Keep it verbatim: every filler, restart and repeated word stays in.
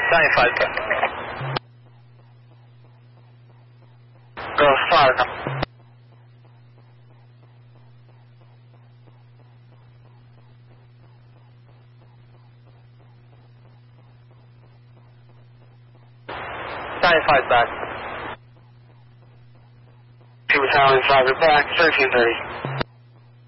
ninety-five, sir. Go five now. ninety-five back. Two Tower five, you're back, thirteen thirty.